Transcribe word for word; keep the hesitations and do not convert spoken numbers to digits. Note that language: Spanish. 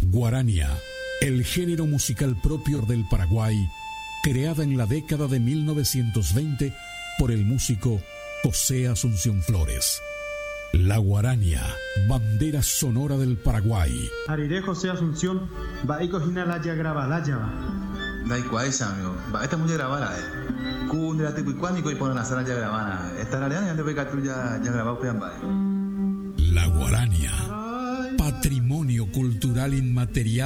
Guarania, el género musical propio del Paraguay, creada en la década de mil novecientos veinte por el músico José Asunción Flores. La guarania, bandera sonora del Paraguay. Ariré José Asunción, va y cojina la ya graba la ya va. Da igual, amigo, va esta muy grabada, eh. Kun de la tipo y cuánico y ponen la sala ya grabada. Esta la ya de que tú ya ya grabado pean va. La guarania, patrimonio cultural inmaterial